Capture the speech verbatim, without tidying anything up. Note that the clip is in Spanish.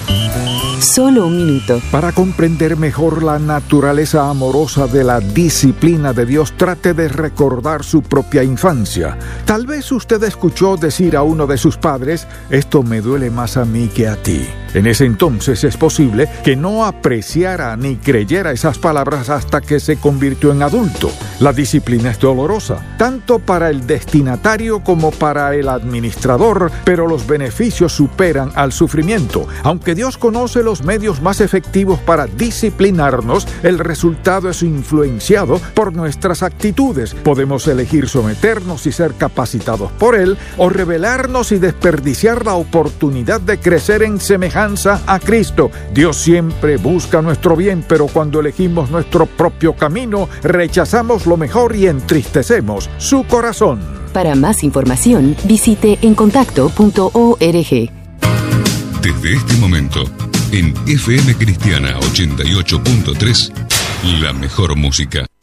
Solo un minuto. Para comprender mejor la naturaleza amorosa de la disciplina de Dios, trate de recordar su propia infancia. Tal vez usted escuchó decir a uno de sus padres: esto me duele más a mí que a ti. En ese entonces es posible que no apreciara ni creyera esas palabras hasta que se convirtió en adulto. La disciplina es dolorosa, tanto para el destinatario como para el administrador, pero los beneficios superan al sufrimiento. Aunque Dios conoce los medios más efectivos para disciplinarnos, el resultado es influenciado por nuestras actitudes. Podemos elegir someternos y ser capacitados por Él, o rebelarnos y desperdiciar la oportunidad de crecer en semejanza a Cristo. Dios siempre busca nuestro bien, pero cuando elegimos nuestro propio camino, rechazamos lo mejor y entristecemos su corazón. Para más información, visite en contacto punto org. Desde este momento, en F M Cristiana ochenta y ocho punto tres, la mejor música.